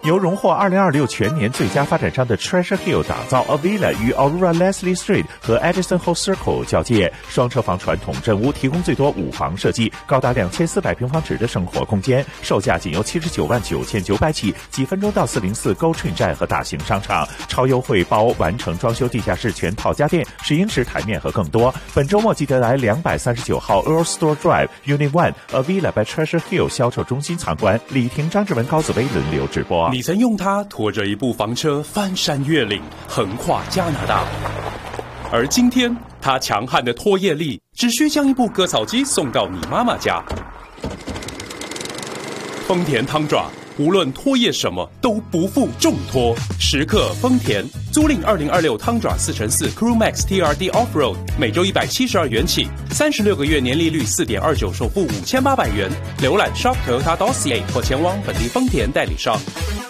由荣获2026全年最佳发展商的 Treasure Hill 打造 A Villa 于 Aurora Leslie Street 和 Edison Hall Circle 交界，双车房传统镇屋，提供最多5房设计，高达2400平方尺的生活空间，售价仅由799900起，几分钟到404 Go Train 站和大型商场，超优惠包完成装修地下室全套家电、10英尺台面和更多。本周末记得来239号 Earl Store Drive Unit 1 A Villa by Treasure Hill 销售中心参观，李婷、张志文、高子薇轮流直播。 你曾用它拖着一部房车翻山越岭，横跨加拿大，而今天它强悍的拖曳力只需将一部割草机送到你妈妈家。丰田汤爪无论拖曳什么都不负重拖，时刻丰田。租赁2026汤爪 4x4 Crew Max TRD Offroad， 每周172元起，36个月年利率 4.29%， 首付5800元。浏览 shoptoyota.ca 或前往本地丰田代理商。